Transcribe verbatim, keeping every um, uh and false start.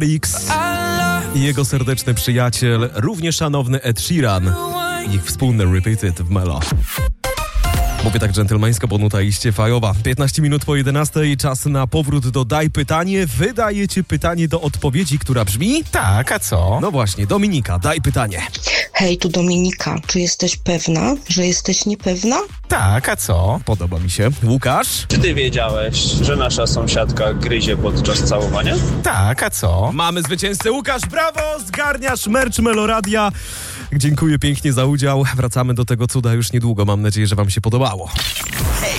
X i jego serdeczny przyjaciel, równie szanowny Ed Sheeran. Ich wspólny Repeated w Melo. Mówię tak dżentelmeńsko, bo nuta iście fajowa. piętnaście minut po jedenastej, czas na powrót do Daj Pytanie. Wydajecie pytanie do odpowiedzi, która brzmi... Tak, a co? No właśnie, Dominika, daj pytanie. Hej, tu Dominika. Czy jesteś pewna, że jesteś niepewna? Tak, a co? Podoba mi się. Łukasz? Czy ty wiedziałeś, że nasza sąsiadka gryzie podczas całowania? Tak, a co? Mamy zwycięzcę. Łukasz, brawo! Zgarniasz merch Meloradia. Dziękuję pięknie za udział. Wracamy do tego cuda już niedługo. Mam nadzieję, że wam się podobało.